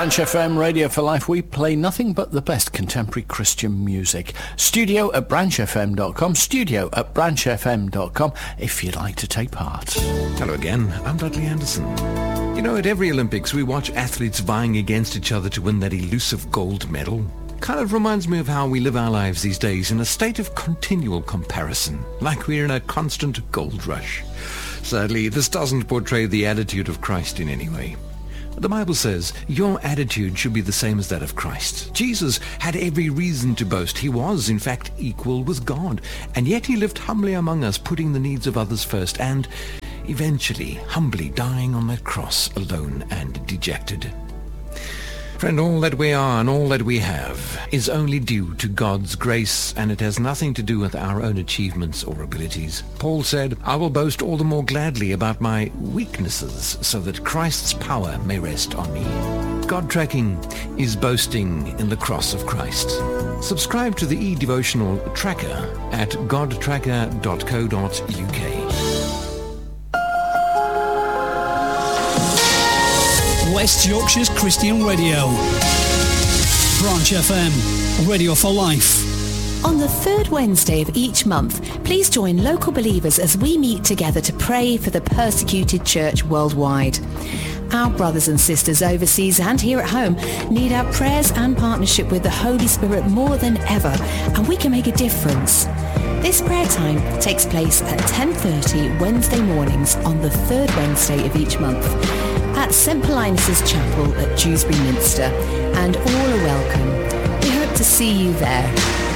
Branch FM, Radio for Life. We play nothing but the best contemporary Christian music. Studio@branchfm.com, studio@branchfm.com, if you'd like to take part. Hello again, I'm Dudley Anderson. You know, at every Olympics we watch athletes vying against each other to win that elusive gold medal. Kind of reminds me of how we live our lives these days, in a state of continual comparison, like we're in a constant gold rush. Sadly, this doesn't portray the attitude of Christ in any way. The Bible says your attitude should be the same as that of Christ. Jesus had every reason to boast. He was, in fact, equal with God, and yet he lived humbly among us, putting the needs of others first, and eventually humbly dying on that cross, alone and dejected. Friend, all that we are and all that we have is only due to God's grace, and it has nothing to do with our own achievements or abilities. Paul said, "I will boast all the more gladly about my weaknesses, so that Christ's power may rest on me." God tracking is boasting in the cross of Christ. Subscribe to the e-devotional tracker at godtracker.co.uk. West Yorkshire's Christian Radio. Branch FM, Radio for Life. On the third Wednesday of each month, please join local believers as we meet together to pray for the persecuted church worldwide. Our brothers and sisters overseas and here at home need our prayers and partnership with the Holy Spirit more than ever, and we can make a difference. This prayer time takes place at 10:30 Wednesday mornings on the third Wednesday of each month at St. Paulinus' Chapel at Dewsbury Minster, and all are welcome. We hope to see you there.